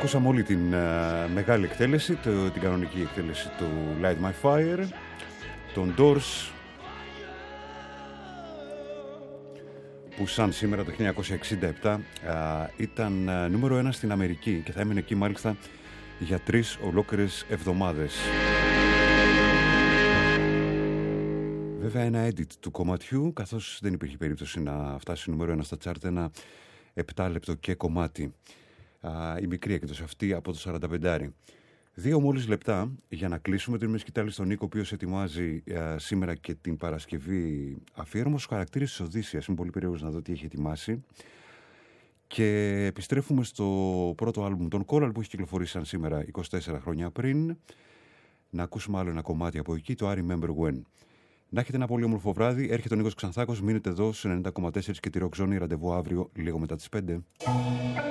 Ακούσαμε όλη την μεγάλη εκτέλεση, την κανονική εκτέλεση του Light My Fire, των Doors, που σαν σήμερα το 1967 ήταν νούμερο 1 στην Αμερική και θα έμεινε εκεί μάλιστα για 3 ολόκληρες εβδομάδες. Βέβαια ένα edit του κομματιού, καθώς δεν υπήρχε περίπτωση να φτάσει νούμερο 1 στα chart, ένα 7 λεπτό και κομμάτι. Η μικρή έκδοση αυτή από το 45. 2 μόλις λεπτά για να κλείσουμε την σκητάλη στον Νίκο, ο οποίος ετοιμάζει σήμερα και την Παρασκευή αφιέρωμα στους χαρακτήρες της Οδύσσειας. Είμαι πολύ περίεργος να δω τι έχει ετοιμάσει. Και επιστρέφουμε στο πρώτο άλμπουμ των Coral που έχει κυκλοφορήσει σαν σήμερα 24 χρόνια πριν. Να ακούσουμε άλλο ένα κομμάτι από εκεί, το I Remember When. Να έχετε ένα πολύ όμορφο βράδυ. Έρχεται ο Νίκος Ξανθάκος. Μείνετε εδώ σε 90,4 και τη Rock Zone. Ραντεβού αύριο λίγο μετά τις 5.